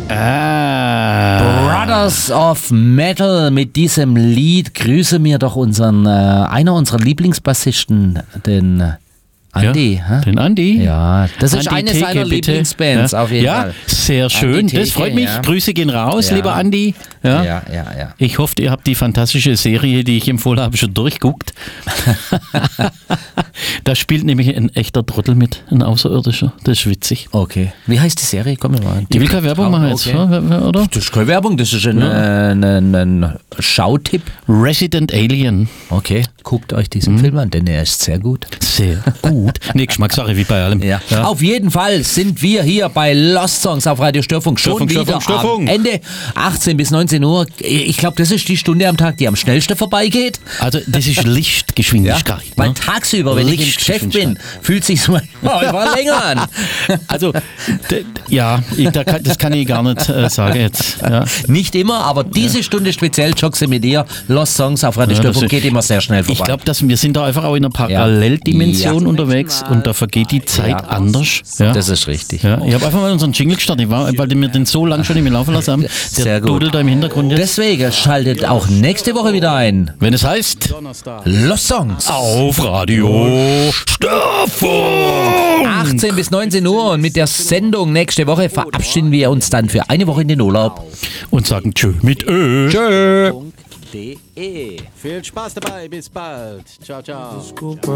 Brothers of Metal mit diesem Lied. Grüße mir doch einer unserer Lieblingsbassisten, den Andi. Ja, den Andi? Ja, das ist Andi eine Theke, seiner bitte. Lieblingsbands auf jeden Fall. Ja, sehr schön. Andi Das Theke, freut mich. ja. Grüße gehen raus, lieber Andi. Ja. Ich hoffe, ihr habt die fantastische Serie, die ich empfohlen habe, schon durchguckt. Da spielt nämlich ein echter Trottel mit, ein Außerirdischer. Das ist witzig. Okay. Wie heißt die Serie? Komm mal. Ich will keine Werbung machen jetzt, oder? Das ist keine Werbung, das ist ein Schautipp. Resident Alien. Okay, guckt euch diesen Film an, denn er ist sehr gut. Sehr gut. Nee, Geschmackssache wie bei allem. Ja. Auf jeden Fall sind wir hier bei Lost Songs auf Radio Störfunk schon wieder am Ende. 18 bis 19 Uhr. Ich glaube, das ist die Stunde am Tag, die am schnellsten vorbeigeht. Also das ist Lichtgeschwindigkeit. Ja, weil tagsüber, wenn ich im Geschäft bin, fühlt sich so manchmal länger an. Also, das kann ich gar nicht sagen jetzt. Ja. Nicht immer, aber diese Stunde speziell Jogse mit dir. Lost Songs auf Radio Störfunk geht immer sehr schnell vorbei. Ich glaube, wir sind da einfach auch in einer Paralleldimension unterwegs und da vergeht die Zeit anders. Ja. Das ist richtig. Ja. Ich habe einfach mal unseren Jingle gestartet, weil wir den so lange schon nicht mehr laufen lassen haben. Der dudelt da im Hintergrund jetzt. Deswegen schaltet auch nächste Woche wieder ein. Wenn es heißt Lost Songs auf Radio Störfunk. 18 bis 19 Uhr und mit der Sendung nächste Woche verabschieden wir uns dann für eine Woche in den Urlaub. Und sagen Tschö mit Ö. Tschö. Viel Spaß dabei, bis bald. Ciao, ciao.